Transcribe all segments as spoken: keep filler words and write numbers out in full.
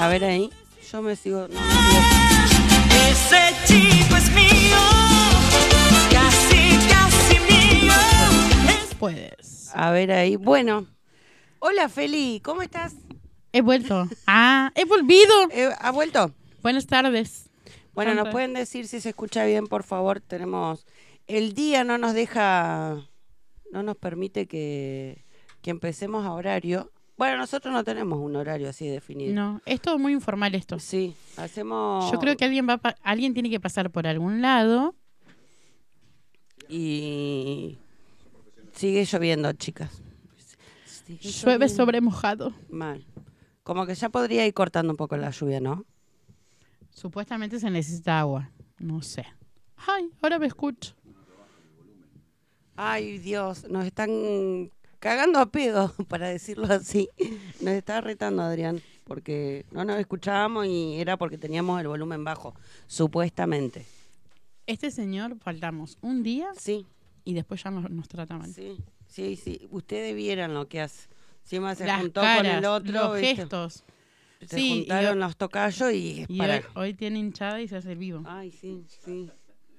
A ver ahí. Yo me sigo... No, me sigo. Ese chico es mío, casi, casi mío. Puedes. A ver ahí. Bueno. Hola, Feli. ¿Cómo estás? He vuelto. Ah, he volvido. Eh, ¿Ha vuelto? Buenas tardes. Bueno, ¿nos Santa. pueden decir si se escucha bien, por favor? Tenemos... El día no nos deja... No nos permite que, que empecemos a horario. Bueno, nosotros no tenemos un horario así definido. No, es todo muy informal esto. Sí, hacemos... Yo creo que alguien va a pa- alguien tiene que pasar por algún lado. Y... Sigue lloviendo, chicas. Sigue Llueve lloviendo. sobre mojado. Mal. Como que ya podría ir cortando un poco la lluvia, ¿no? Supuestamente se necesita agua. No sé. Ay, ahora me escucho. Ay, Dios, nos están cagando a pedo, para decirlo así. Nos está retando Adrián, porque no nos escuchábamos y era porque teníamos el volumen bajo, supuestamente. Este señor faltamos un día Sí, y después ya nos, nos trata mal. sí, sí, sí. Ustedes vieran lo que hace. Encima se Las juntó caras, con el otro, los ¿viste? gestos. Se Sí, y juntaron ho- los tocayos y... Y para... hoy, hoy tiene hinchada y se hace el vivo. Ay, sí, sí.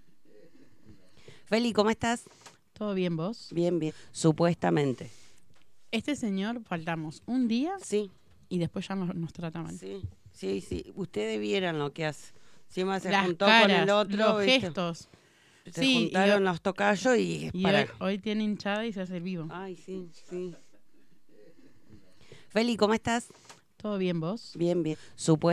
Feli, ¿cómo estás? ¿Todo bien vos? Bien, bien. Supuestamente. Este señor faltamos un día Sí, y después ya nos, nos trata mal. sí, sí, sí. Ustedes vieran lo que hace. Encima se Las juntó caras, con el otro, los ¿viste? gestos. Se Sí, y juntaron ho- los tocayos y... Y para... hoy, hoy tiene hinchada y se hace el vivo. Ay, sí, sí. Feli, ¿cómo estás? ¿Todo bien vos? Bien, bien. Supuestamente.